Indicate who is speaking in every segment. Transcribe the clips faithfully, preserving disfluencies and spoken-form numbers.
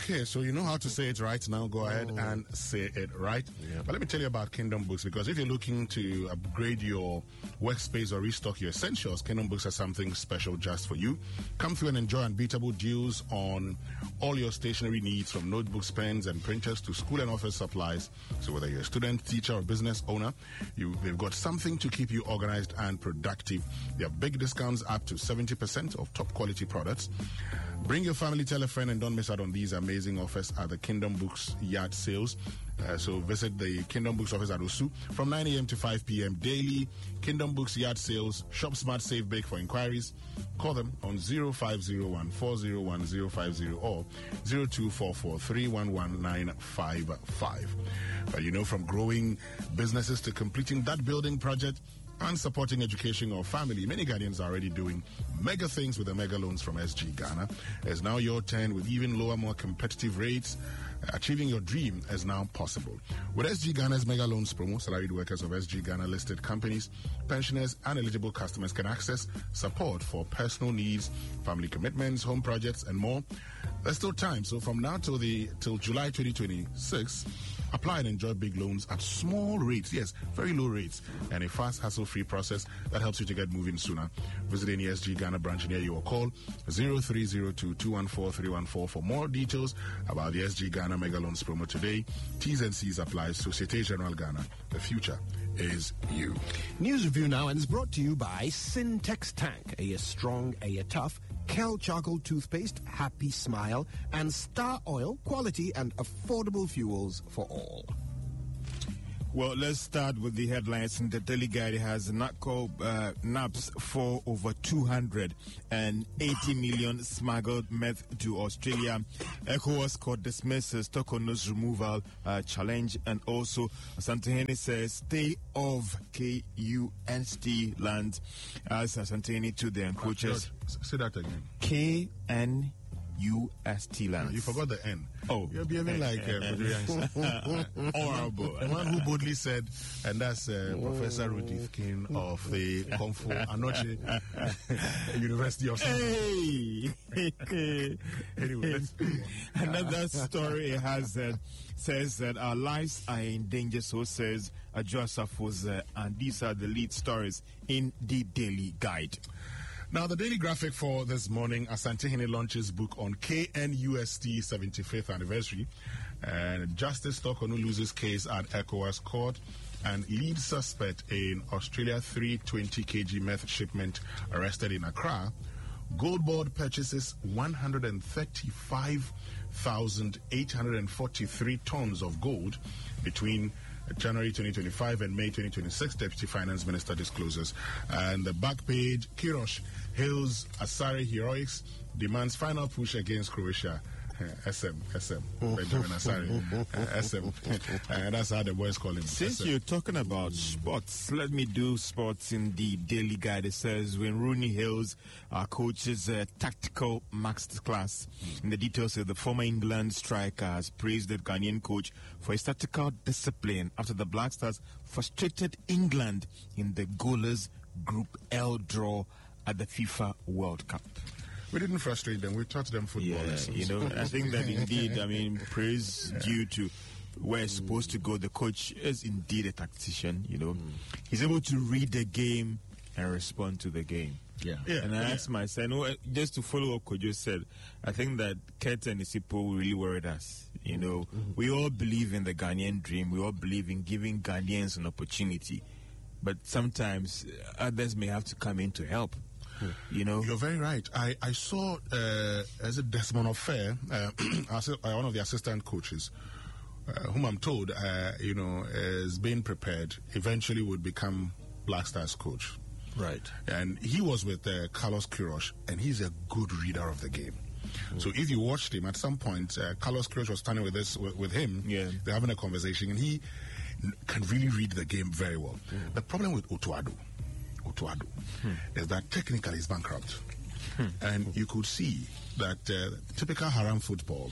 Speaker 1: Okay, so you know how to say it right now. Go ahead
Speaker 2: Oh.
Speaker 1: and say it right.
Speaker 2: Yeah.
Speaker 1: But let me tell you about Kingdom Books, because if you're looking to upgrade your workspace or restock your essentials, Kingdom Books has something special just for you. Come through and enjoy unbeatable deals on all your stationery needs, from notebooks, pens, and printers to school and office supplies. So whether you're a student, teacher, or business owner, you, they've got something to keep you organized and productive. They have big discounts up to seventy percent of top quality products. Bring your family, tell a friend, and don't miss out on these amazing offers at the Kingdom Books yard sales. Uh, so visit the Kingdom Books office at Osu from nine a.m. to five p.m. daily. Kingdom Books yard sales. Shop smart, save big. For inquiries, call them on zero five zero one, four zero one, zero five zero or zero two four four, three one one, nine five five. But you know, from growing businesses to completing that building project and supporting education or family, many Ghanaians are already doing mega things with the mega loans from S G Ghana. It's now your turn with even lower, more competitive rates. Achieving your dream is now possible. With S G Ghana's mega loans promo, salaried workers of S G Ghana listed companies, pensioners, and eligible customers can access support for personal needs, family commitments, home projects, and more. There's still time, so from now till the till July twenty twenty-six, apply and enjoy big loans at small rates. Yes, very low rates, and a fast, hassle-free process that helps you to get moving sooner. Visit any S G Ghana branch near you or call zero three zero two, two one four, three one four for more details about the S G Ghana Mega Loans promo today. T's and C's apply. Societe Generale Ghana. The future is you.
Speaker 2: News review now, and it's brought to you by Syntex Tank, a strong, a tough, Kel Charcoal Toothpaste, Happy Smile, and Star Oil, quality and affordable fuels for all.
Speaker 3: Well, let's start with the headlines. The Daily Guide has NACO uh, naps for over two hundred eighty million smuggled meth to Australia. ECOWAS court dismisses Tokono's removal uh, challenge, and also Asantehene says stay off K U N S T land as Asantehene to the encroachers.
Speaker 1: George, say that again.
Speaker 3: K N U S T land.
Speaker 1: You forgot the N.
Speaker 3: Oh.
Speaker 1: You're behaving like uh,
Speaker 3: horrible.
Speaker 1: The one who boldly said, and that's uh, Professor Rudolph King of the Kung Fu Anoche University of
Speaker 3: Hey!
Speaker 1: Anyway, let's
Speaker 3: another story has uh, says that our lives are in danger, so says Adjo Asafo's, uh, and these are the lead stories in the Daily Guide.
Speaker 1: Now, the Daily Graphic for this morning, Asantehene launches book on K N U S T seventy-fifth anniversary. And Justice Tokonu loses case at ECOWAS court, and lead suspect in Australia three hundred twenty kilograms meth shipment arrested in Accra. Gold Board purchases one hundred thirty-five thousand eight hundred forty-three tons of gold between January twenty twenty-five and May twenty twenty-six, Deputy Finance Minister discloses. And the back page, Kirosh hails Asare heroics, demands final push against Croatia. Uh, S M, S M, Benjamin Asare, uh, S M. Uh, that's how the boys call him.
Speaker 3: Since
Speaker 1: S M.
Speaker 3: you're talking about sports, let me do sports in the Daily Guide. It says when Rooney hails our coach's uh, tactical masterclass. In the details of the former England striker has praised the Ghanaian coach for his tactical discipline after the Black Stars frustrated England in the goalless Group L draw at the FIFA World Cup.
Speaker 1: We didn't frustrate them. We taught them football.
Speaker 3: Yeah,
Speaker 1: lessons.
Speaker 3: you know, I think that indeed, I mean, praise yeah. due to where it's supposed to go. The coach is indeed a tactician, you know. Mm. He's able to read the game and respond to the game.
Speaker 1: Yeah. yeah.
Speaker 3: And I asked my son, just to follow what Kojo said, I think that Kurt and Isipo really worried us. You know, mm-hmm. we all believe in the Ghanaian dream. We all believe in giving Ghanaians an opportunity. But sometimes others may have to come in to help. You know,
Speaker 1: you're very right. I I saw uh, as a Desmond Affair, uh, one of the assistant coaches, uh, whom I'm told, uh, you know, is being prepared. Eventually, would become Black Stars coach.
Speaker 2: Right.
Speaker 1: And he was with uh, Carlos Queiroz, and he's a good reader of the game. Mm. So if you watched him at some point, uh, Carlos Queiroz was standing with this with, with him.
Speaker 3: Yeah.
Speaker 1: They're having a conversation, and he can really read the game very well. Mm. The problem with Otuado. Otuado hmm. is that technically he's bankrupt. Hmm. And you could see that uh, typical haram football,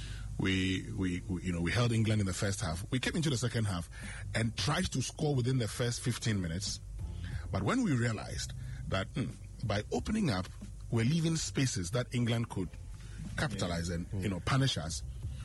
Speaker 1: we, we, we, you know, we held England in the first half. We came into the second half and tried to score within the first fifteen minutes. But when we realized that mm, by opening up, we're leaving spaces that England could capitalize yeah. and, you know, punish us,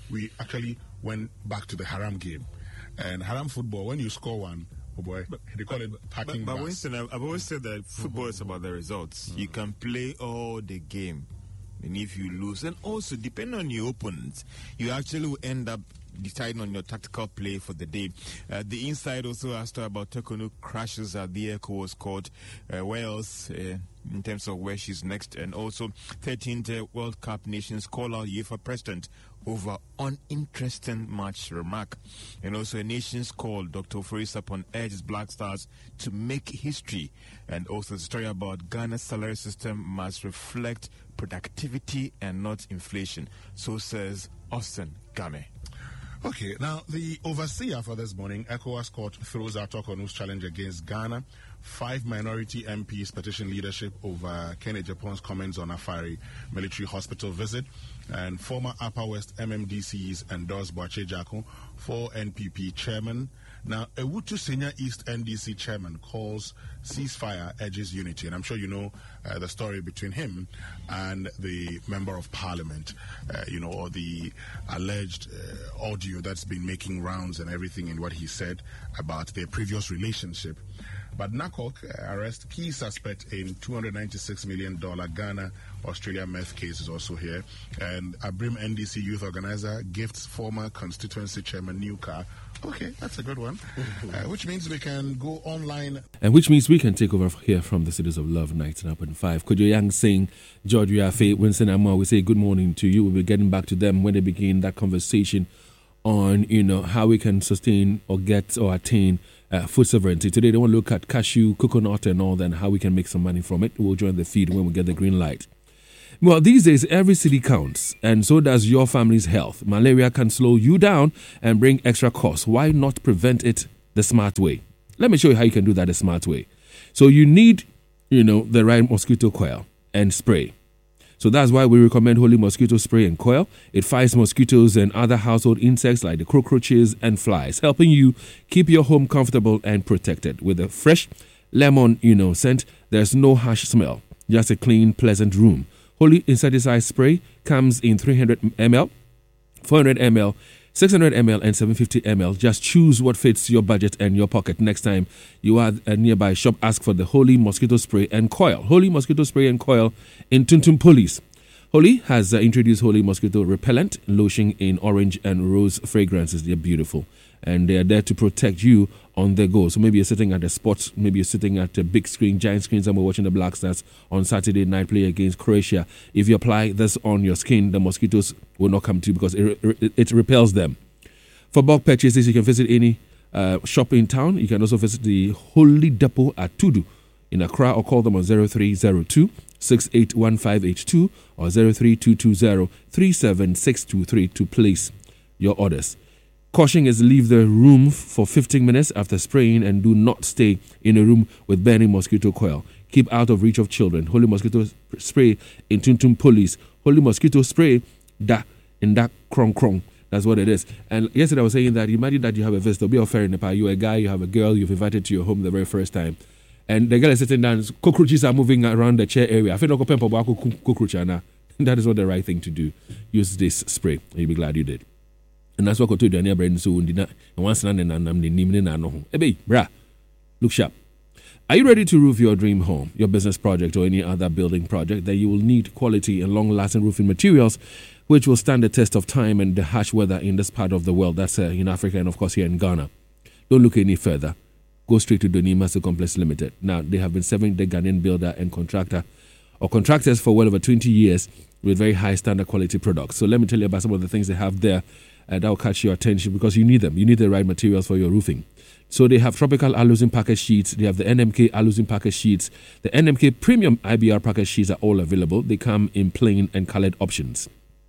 Speaker 1: we actually went back to the Haram game. And Haram football, when you score one, oh boy, but, they call it packing
Speaker 3: But, but
Speaker 1: bus.
Speaker 3: Winston, I've, I've always said that football is about the results. Mm-hmm. You can play all the game, and if you lose, and also depending on your opponent, you actually will end up deciding on your tactical play for the day. Uh, the inside also asked about Tekonu crashes at the ECOWAS court. Uh, where else uh, in terms of where she's next? And also thirteenth uh, World Cup nations call out UEFA president over uninteresting match remark. And also a nation's call, Doctor Oforisapon urges Black Stars to make history. And also the story about Ghana's salary system must reflect productivity and not inflation. So says Austin Game.
Speaker 1: Okay, now the overseer for this morning, ECOWAS Court throws out Tokonu's challenge against Ghana. Five minority M Ps petition leadership over Kenneth Japon's comments on Afari military hospital visit. And former Upper West M M D Cs endorse Boache Jako for N P P chairman. Now, Ewutu Senior East N D C chairman calls ceasefire urges unity. And I'm sure you know uh, the story between him and the member of parliament, uh, you know, or the alleged uh, audio that's been making rounds and everything in what he said about their previous relationship. But NACOC uh, arrests key suspect in two hundred ninety-six million dollars Ghana Australia meth case is also here. And Abrim N D C youth organizer gifts former constituency chairman new car. Okay, that's a good one. Uh, which means we can go online.
Speaker 4: And which means we can take over here from the Cities of Love ninety-nine point five. Kojo Yang Singh, George Yafe, Winston Amwa, we say good morning to you. We'll be getting back to them when they begin that conversation on, you know, how we can sustain or get or attain uh, food sovereignty. Today they want to look at cashew, coconut and all that and how we can make some money from it. We'll join the feed when we get the green light. Well, these days, every city counts, and so does your family's health. Malaria can slow you down and bring extra costs. Why not prevent it the smart way? Let me show you how you can do that the smart way. So you need, you know, the right mosquito coil and spray. So that's why we recommend Holy Mosquito Spray and Coil. It fights mosquitoes and other household insects like the cockroaches and flies, helping you keep your home comfortable and protected. With a fresh lemon, you know, scent, there's no harsh smell, just a clean, pleasant room. Holy Insecticide Spray comes in three hundred milliliters, four hundred milliliters, six hundred milliliters, and seven hundred fifty milliliters. Just choose what fits your budget and your pocket. Next time you are at a nearby shop, ask for the Holy Mosquito Spray and Coil. Holy Mosquito Spray and Coil in Tuntum Police. Holy has uh, introduced Holy Mosquito Repellent lotion in orange and rose fragrances. They're beautiful. And they are there to protect you on the go. So maybe you're sitting at a spot, maybe you're sitting at a big screen, giant screen, somewhere watching the Black Stars on Saturday night play against Croatia. If you apply this on your skin, the mosquitoes will not come to you because it, it, it repels them. For bulk purchases, you can visit any uh, shop in town. You can also visit the Holy Depot at Tudu in Accra or call them on zero three zero two, six eight one five eight two or zero three two two zero, three seven six two three to place your orders. Caution is leave the room for fifteen minutes after spraying and do not stay in a room with burning mosquito coil. Keep out of reach of children. Holy Mosquito Spray in Tuntum Police. Holy Mosquito Spray da in that krong krong. That's what it is. And yesterday I was saying that imagine that you have a visitor, be fair in Nepal. You're a guy, you have a girl, you've invited to your home the very first time. And the girl is sitting down, cockroaches are moving around the chair area. I feel like cockroach. That is not the right thing to do. Use this spray and you'll be glad you did. And that's what I told you, and brain so and once and then I'm the name no. Hey, brah, look sharp. Are you ready to roof your dream home, your business project, or any other building project? Then you will need quality and long-lasting roofing materials, which will stand the test of time and the harsh weather in this part of the world. That's uh, in Africa and, of course, here in Ghana. Don't look any further. Go straight to Donima Complex Limited. Now, they have been serving the Ghanaian builder and contractor or contractors for well over twenty years with very high standard quality products. So let me tell you about some of the things they have there. Uh, that will catch your attention because you need them. You need the right materials for your roofing. So they have tropical alusin package sheets. They have the N M K alusin package sheets. The N M K premium I B R package sheets are all available. They come in plain and colored options.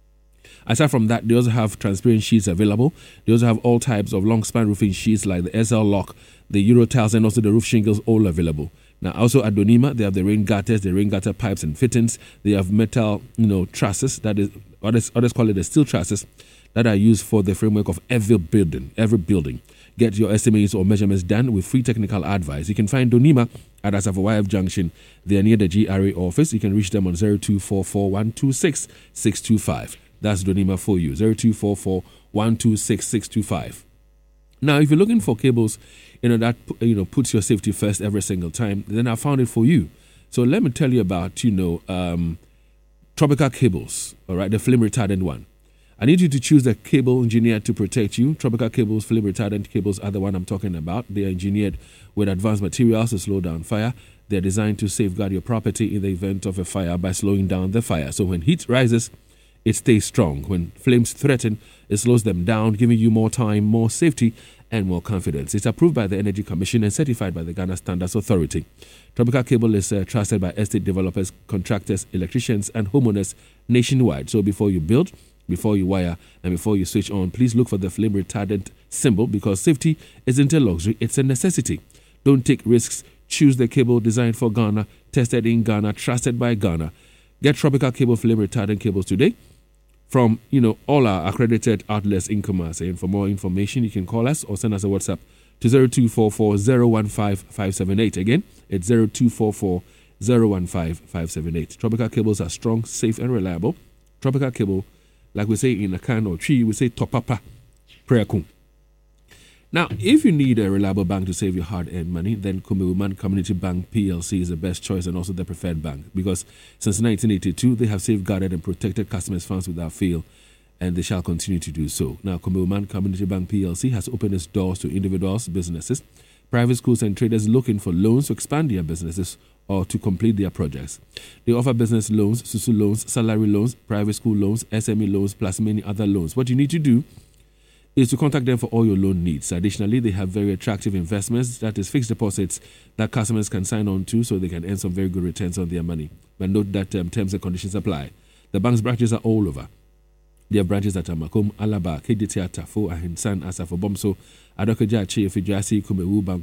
Speaker 4: Aside from that, they also have transparent sheets available. They also have all types of long span roofing sheets like the S L Lock, the Euro tiles, and also the roof shingles all available. Now, also at Donima, they have the rain gutters, the rain gutter pipes and fittings. They have metal, you know, trusses. That is, others, others call it the steel trusses that are used for the framework of every building. Every building. Get your estimates or measurements done with free technical advice. You can find Donima at Asafo Y F Junction. They are near the G R A office. You can reach them on zero two four four one two six six two five. That's Donima for you, zero two four four, one two six, six two five. Now, if you're looking for cables, you know, that, you know, puts your safety first every single time, then I found it for you. So let me tell you about, you know, um, Tropical Cables, all right, the flame retardant one. I need you to choose a cable engineered to protect you. Tropical Cables, flame retardant cables are the one I'm talking about. They are engineered with advanced materials to slow down fire. They're designed to safeguard your property in the event of a fire by slowing down the fire. So when heat rises, it stays strong. When flames threaten, it slows them down, giving you more time, more safety, and more confidence. It's approved by the Energy Commission and certified by the Ghana Standards Authority. Tropical Cable is uh, trusted by estate developers, contractors, electricians, and homeowners nationwide. So before you build, before you wire, and before you switch on, please look for the flame retardant symbol, because safety isn't a luxury, it's a necessity. Don't take risks. Choose the cable designed for Ghana, tested in Ghana, trusted by Ghana. Get Tropical Cable flame retardant cables today from, you know, all our accredited outlets in Kumasi. And for more information, you can call us or send us a WhatsApp to zero two four four, zero one five, five seven eight. Again, it's zero two four four, zero one five, five seven eight. Tropical Cables are strong, safe, and reliable. Tropical Cable, like we say in a can or tree, we say topapa, prayer kun. Now, if you need a reliable bank to save your hard-earned money, then Kumewuman Community Bank P L C is the best choice and also the preferred bank, because since nineteen eighty-two, they have safeguarded and protected customers' funds without fail, and they shall continue to do so. Now, Kumewuman Community Bank P L C has opened its doors to individuals, businesses, private schools, and traders looking for loans to expand their businesses or to complete their projects. They offer business loans, Susu loans, salary loans, private school loans, S M E loans, plus many other loans. What you need to do is to contact them for all your loan needs. Additionally, they have very attractive investments, that is fixed deposits, that customers can sign on to so they can earn some very good returns on their money. But note that um, terms and conditions apply. The bank's branches are all over. They have branches at Amakom, Alaba, K D T, Tafo, Ahinsan, Asafo, Bomso, Adokeja, Chief, Jasi, Kumewu, Bank,